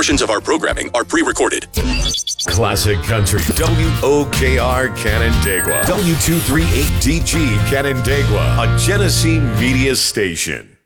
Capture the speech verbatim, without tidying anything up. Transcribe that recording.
Portions of our programming are pre-recorded. Classic Country, W O K R Canandaigua, W two thirty-eight D G Canandaigua, a Genesee media station.